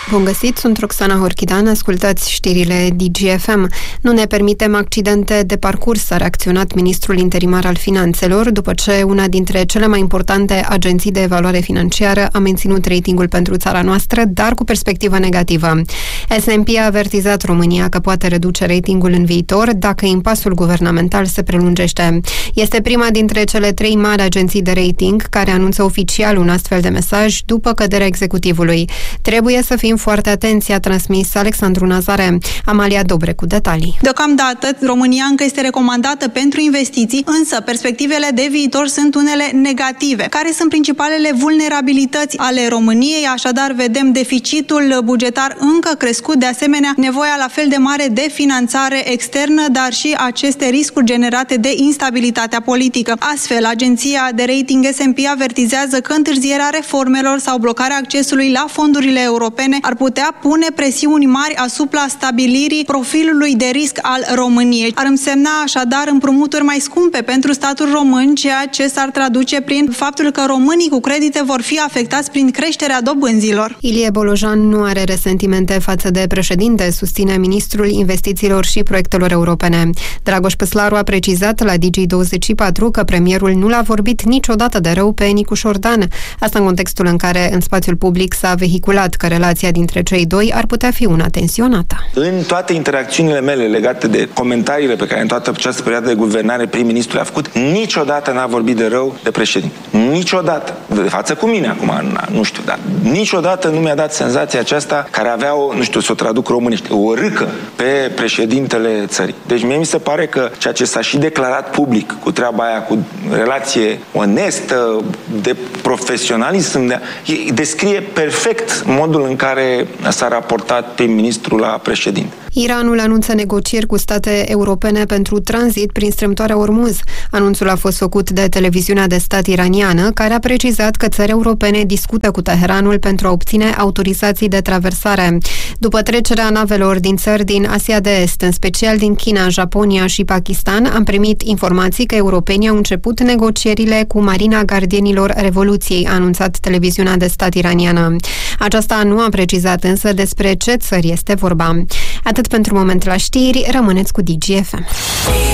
Bun găsit, sunt Roxana Horchidan, ascultați știrile DGFM. Nu ne permitem accidente de parcurs, a reacționat ministrul interimar al finanțelor, după ce una dintre cele mai importante agenții de evaluare financiară a menținut ratingul pentru țara noastră, dar cu perspectivă negativă. S&P a avertizat România că poate reduce ratingul în viitor dacă impasul guvernamental se prelungește. Este prima dintre cele 3 mari agenții de rating care anunță oficial un astfel de mesaj după căderea executivului. Trebuie să fim foarte atenți, a transmis Alexandru Nazare. Amalia Dobre cu detalii. Deocamdată, România încă este recomandată pentru investiții, însă perspectivele de viitor sunt unele negative. Care sunt principalele vulnerabilități ale României? Așadar, vedem deficitul bugetar încă crescut, de asemenea, nevoia la fel de mare de finanțare externă, dar și aceste riscuri generate de instabilitatea politică. Astfel, agenția de rating S&P avertizează că întârzierea reformelor sau blocarea accesului la fondurile europene ar putea pune presiuni mari asupra stabilirii profilului de risc al României. Ar însemna așadar împrumuturi mai scumpe pentru statul român, ceea ce s-ar traduce prin faptul că românii cu credite vor fi afectați prin creșterea dobânzilor. Ilie Bolojan nu are resentimente față de președinte, susține ministrul investițiilor și proiectelor europene. Dragoș Păslaru a precizat la Digi24 că premierul nu l-a vorbit niciodată de rău pe Nicu Șordan. Asta în contextul în care în spațiul public s-a vehiculat că relația dintre cei doi ar putea fi una tensionată. În toate interacțiunile mele legate de comentariile pe care în toată această perioadă de guvernare prim-ministrul le-a făcut, niciodată n-a vorbit de rău de președinte. Niciodată. De față cu mine acum, nu știu, dar niciodată nu mi-a dat senzația aceasta care avea o, nu știu să o traduc românește, o râcă pe președintele țării. Deci mie mi se pare că ceea ce s-a și declarat public cu treaba aia, cu relație onestă, de profesionalism, descrie perfect modul în care s-a raportat prim-ministrul la președinte. Iranul anunță negocieri cu state europene pentru tranzit prin strâmtoarea Ormuz. Anunțul a fost făcut de televiziunea de stat iraniană, care a precizat că țări europene discută cu Teheranul pentru a obține autorizații de traversare. După trecerea navelor din țări din Asia de Est, în special din China, Japonia și Pakistan, am primit informații că europenii au început negocierile cu Marina Gardienilor Revoluției, a anunțat televiziunea de stat iraniană. Aceasta nu a precizat însă despre ce țări este vorba. Atât pentru moment la știri, rămâneți cu DGFM.